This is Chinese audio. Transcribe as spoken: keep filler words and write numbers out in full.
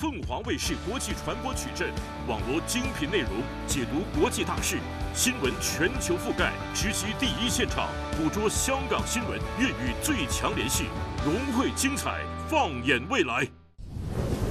凤凰卫视国际传播矩阵，网络精品内容解读国际大事，新闻全球覆盖，直击第一现场，捕捉香港新闻，粤语最强联系，融汇精彩，放眼未来。